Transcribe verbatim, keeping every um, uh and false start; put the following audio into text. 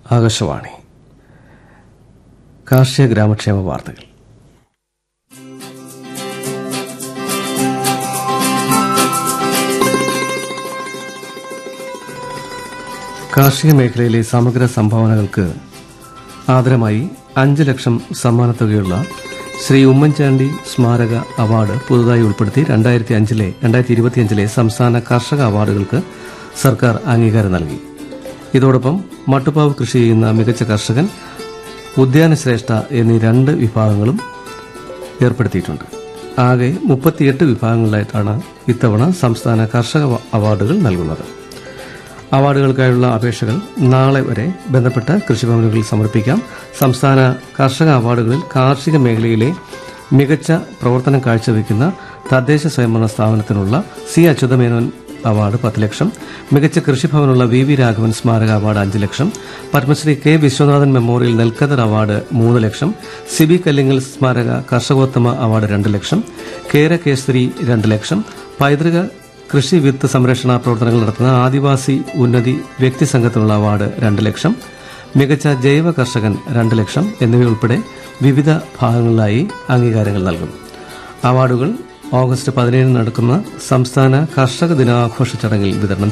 ആകാശവാണി കാർഷിക ഗ്രാമക്ഷേമ വാർത്തകൾ. കാർഷിക മേഖലയിലെ സമഗ്ര സംഭാവനകൾക്ക് ആദരമായി അഞ്ച് ലക്ഷം സമ്മാനത്തുകയുള്ള ശ്രീ ഉമ്മൻചാണ്ടി സ്മാരക അവാർഡ് പുതുതായി ഉൾപ്പെടുത്തി രണ്ടായിരത്തി അഞ്ചിലെ രണ്ടായിരത്തി ഇരുപത്തിയഞ്ചിലെ സംസ്ഥാന കർഷക അവാർഡുകൾക്ക് സർക്കാർ അംഗീകാരം നൽകി. ഇതോടൊപ്പം മട്ടുപ്പാവ് കൃഷി ചെയ്യുന്ന മികച്ച കർഷകൻ, ഉദ്യാനശ്രേഷ്ഠ എന്നീ രണ്ട് വിഭാഗങ്ങളും ഏർപ്പെടുത്തിയിട്ടുണ്ട്. ആകെ മുപ്പത്തിയെട്ട് വിഭാഗങ്ങളിലായിട്ടാണ് ഇത്തവണ സംസ്ഥാന കർഷക അവാർഡുകൾ നൽകുന്നത്. അവാർഡുകൾക്കായുള്ള അപേക്ഷകൾ നാളെ വരെ ബന്ധപ്പെട്ട കൃഷിഭവനുകളിൽ സമർപ്പിക്കാം. സംസ്ഥാന കർഷക അവാർഡുകളിൽ കാർഷിക മേഖലയിലെ മികച്ച പ്രവർത്തനം കാഴ്ചവെക്കുന്ന തദ്ദേശ സ്വയംഭരണ സ്ഥാപനത്തിനുള്ള സി അച്യുതമേനോൻ അവാർഡ് പത്ത് ലക്ഷം, മികച്ച കൃഷിഭവനുള്ള വി വി രാഘവൻ സ്മാരക അവാർഡ് അഞ്ച് ലക്ഷം, പത്മശ്രീ കെ വിശ്വനാഥൻ മെമ്മോറിയൽ നെൽക്കതിർ അവാർഡ് മൂന്ന് ലക്ഷം, സിബി കല്ലിങ്ങൽ സ്മാരക കർഷകോത്തമ അവാർഡ് രണ്ട് ലക്ഷം, കേര കേസരി രണ്ട് ലക്ഷം, പൈതൃക കൃഷി വിത്ത് സംരക്ഷണ പ്രവർത്തനങ്ങൾ നടത്തുന്ന ആദിവാസി ഉന്നതി വ്യക്തി സംഘത്തിനുള്ള അവാർഡ് രണ്ട് ലക്ഷം, മികച്ച ജൈവ കർഷകൻ രണ്ട് ലക്ഷം എന്നിവയുൾപ്പെടെ വിവിധ ഭാഗങ്ങളിലായി അംഗീകാരങ്ങൾ നൽകും. അവാർഡുകൾ ഓഗസ്റ്റ് പതിനേഴിന് നടക്കുന്ന സംസ്ഥാന കർഷക ദിനാഘോഷ ചടങ്ങിൽ വിതരണം